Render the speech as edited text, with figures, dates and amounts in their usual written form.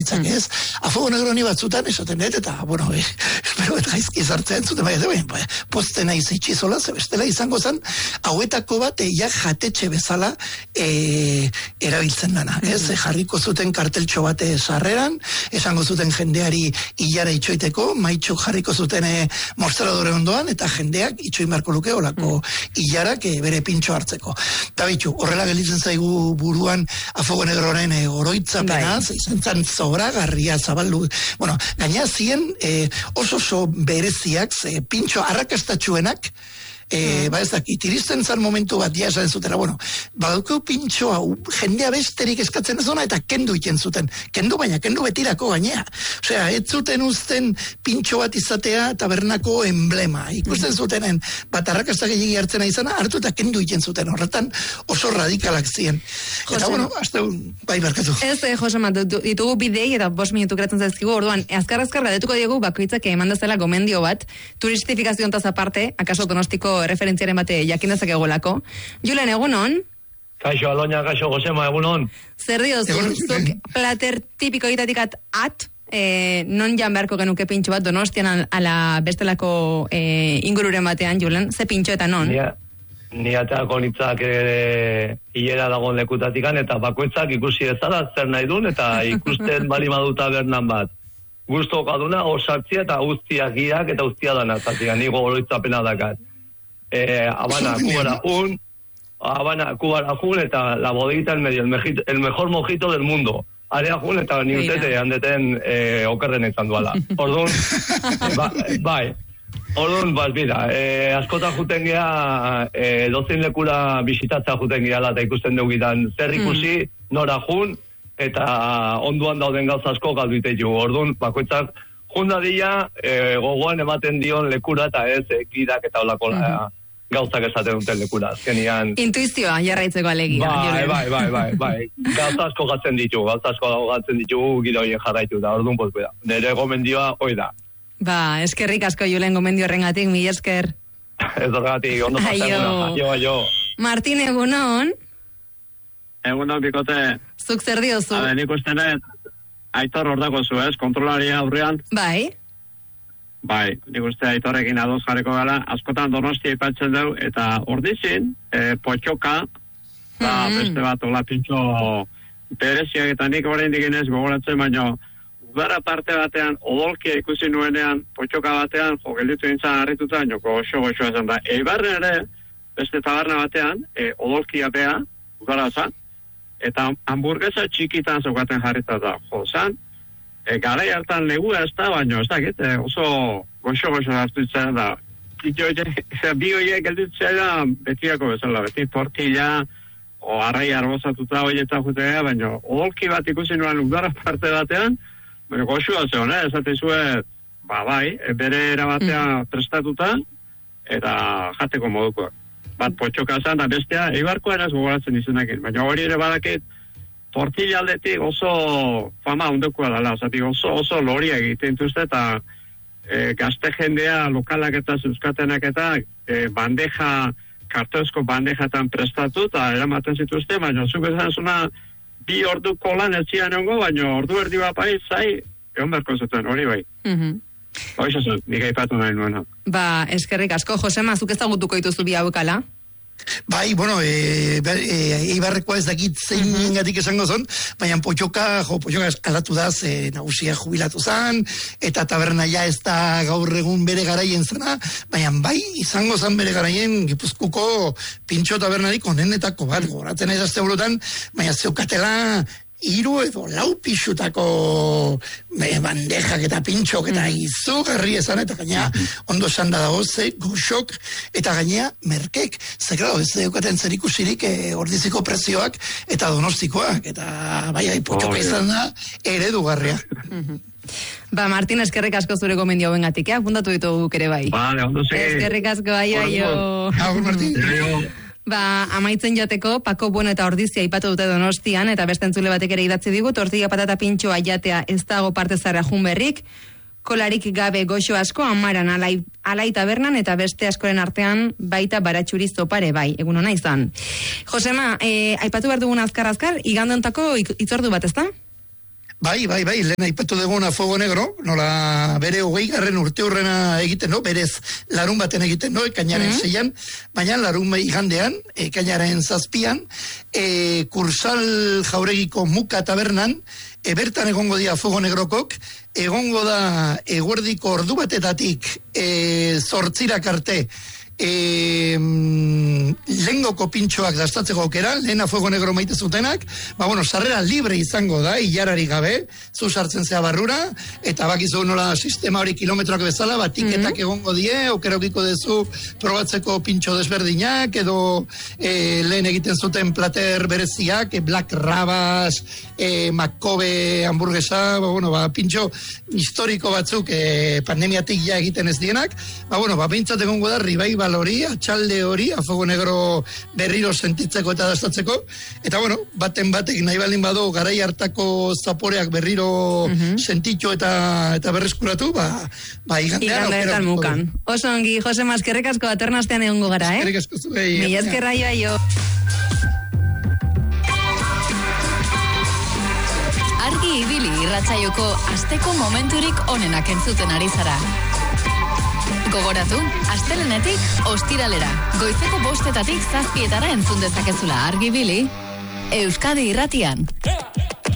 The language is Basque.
baldintzak, ez? A Fuego Negro ni batzutan esaten dut, eta, bueno, espero eta gaizki zartzen zuten, posten naiz itxizola, ze bestela izango zen, hauetako bat, jatetxe bezala erabiltzen dana, ez? Jarriko zuten karteltxo bate sarreran, esango zuten jendeari hilara itxoiteko, maitxo jarriko zuten mostradore ondoan, eta jendeak itxoin beharko luke olako hilarak bere pintxo hartzeko. Eta bitxu, horrela gelditzen zaigu buruan A Fuego Negroren oroitzapena, izan zan zoragarria zabaldu. Bueno, gaina zien oso bereziak, pintxo arrakastatxuenak, ez dakit, iristen zan momentu bat esan zutera, bueno, badukeu pintxo hau, jendea besterik eskatzen ez duna, eta kendu iten zuten. Kendu betirako gainea. Osea, ez zuten uzten pintxo bat izatea tabernako emblema. Ikusten zutenen, bat arrakastak egin hartzena izana, hartu eta kendu iten zuten. Horretan oso radikalak ziren. Eta, bueno, hasta bai barkatu. Ez, Josema, ditugu bidei eta 5 minutu kratzen zaizkigu, orduan, azkar gadetuko diegu bakoitzak emandazela gomendio bat, turistifikazioan taz aparte, akaso Donostiko referentziaren bate jakin dezakegolako. Julen, egunon? Kaixo, Aloña, kaixo, Josema, egunon? Zer diozu, zuk plater tipiko egitatik non jan beharko genuke pintxo bat Donostian ala bestelako ingururen batean, Julen? Ze pintxo eta non? Ni atako nitzak hilera dagoen lekutatikan, eta bakoitzak ikusi ezala zer nahi duen, eta ikusten bali maduta bernan bat. Gusto kaduna, osartzia eta guztiak giak eta guztia dana, zatik, nigo oroitzapena dakat. Habana, Cubara Jun, eta la bodeguita en medio, el mejor mojito del mundo. Area Jun, eta ni utete handeten okerren izan duala. Orduan, bai. Orduan, bida, askota juten geha, dozin lekura bisitatzea juten gehala, eta ikusten dugitan zer ikusi, nora jun, eta onduan dauden gauz asko galduitetu. Orduan, bakoitzak, junda dira, gogoan ematen dion lekura, eta ez, gidak eta olako gauzak esaten duten lekura. Azkenian... Intuizioa, jarraitzeko alegia. Bai. Gauz asko gatzen ditugu, giro hien jarraitu da. Orduan, pozbera. Nere gomendioa, hoi da. Ba, eskerrik asko Julen gomendio horrengatik, mi esker. Ez horregatik, ondo pasen. Aio. Martin, egunon? Egunon, bikote. Zuk zer diozu? Nik ustenet, Aitor hor dako zu, kontrolaria aurrean. Bai, nik uste Aitorrekin adoz jarriko gala, askotan Donostia ipatzen dugu, eta ordizin, potxoka, beste bat, hola pintxo bereziak, eta nik horrein diginez gogoratzen, baino, udara parte batean, odolkia ikusi nuenean, potxoka batean, gelditu nintzen harrituta, joko goxo esan da. Eibarren ere, beste taberna batean, odolkia bea, udara zan, eta hamburguesa txikitan zaukaten jarrita da. Zan, garai hartan legua ez da, baino, ez da, oso goxo hartu itzaren da. Bi horiek gelditzea da, betiako bezala, beti tortilla, o arrai arbozatuta horieta jutea, baino, odolki bat ikusi nuen udara parte batean, baina goxua zeon, esate zue, bere erabatea prestatuta, eta jateko moduko. Bat potxoka zan, da bestea, Eibarkoa eraz gogoratzen izenakin. Baina hori ere badakit, tortilla aldetik oso fama ondekoa dela, oso loria egiten duzte, eta gazte jendea lokalak eta zeuskatenak eta bandeja, kartozko bandejatan prestatu, eta eramaten zituzte, baina zuk esan zuna, 2 orduko lan ez zian egongo, baina ordu erdi bat bai, zai, egon berko zuten, hori bai. Hoiz esan, nik aipatu nahi nuena. Ba, eskerrik asko, Josema, zuk ez dagutuko dituzu bi haukala? Bai, bueno, Eibarrekoa ez dakit zein ingatik esango zon, baina potxoka eskalatu da, nagusia jubilatu zan, eta taberna ja ez da gaur egun bere garaien zena, baina bai, izango zan bere garaien Gipuzkuko pintxo tabernarik onenetako bat, goratzen ez azte burutan, baina zeukatela 3 edo 4 pixutako bandejak eta pintxok eta izugarri esan, eta gaina ondo esan da dago, goxok, eta gaina merkek, claro, ez daukaten zer ikusirik ordiziko prezioak eta Donostikoak, eta bai, potxoka izan da eredugarria. Ba, Martin, eskerrik asko zure gomendio bengatik, apuntatu ditugu ere bai. Vale, ondo ze. Eskerrik asko, aio. Agur, Martin. Ba, amaitzen jateko, Pako Bueno eta Ordizia aipatu dute Donostian, eta beste entzule batek ere idatzi digu, tortilla patata pintxoa jatea ez dago parte zara junberrik, kolarik gabe goxo asko, Amaran alai tabernan, eta beste askoren artean baita baratxuri zopare bai, egun hona izan. Josema, aipatu behar dugun azkar, igandontako itzordu bat, ezta? Bai, lehen aipatu duguna Fuego Negro, nola bere 20. urte hurrena egiten, no? Berez larun baten egiten, no? Ekainaren 6an, baina larun igandean, ekainaren 7an, Kursal Jauregiko Muka tabernan, bertan egongo dira Fuego Negrokok, egongo da eguerdiko ordu batetatik 8 arte, lehengoko pintxoak dastatzeko aukera, lehena Fuego Negro maite zutenak, sarrera libre izango da, ilarari gabe, zu sartzen zea barrura, eta bakizu nola sistema hori kilometroak bezala, tiketak egongo die, aukeraukiko dezu probatzeko pintxo desberdinak, edo lehen egiten zuten plater bereziak, Black Rabas, Makobe hamburguesa, pintxo historiko batzuk pandemiatik ja egiten ez dienak, behintzat egongo da, ribaibal hori, atxalde hori, a Fuego Negro berriro sentitzeko eta dastatzeko, eta baten batek nahi baldin badu garai hartako zaporeak berriro sentitxo eta berreskuratu, igandean mukan. Oso ongi, Jose Maskerrek asko aternastean egongo gara, Eskerrik asko zuei. Mila eskerra jo. Argi ibili irratsaioko asteko momenturik onenak entzuten ari zara. Gogoratu, astelenetik ostiralera, goizeko 5:00 entzun dezakezula Argi ibili, Euskadi Irratian.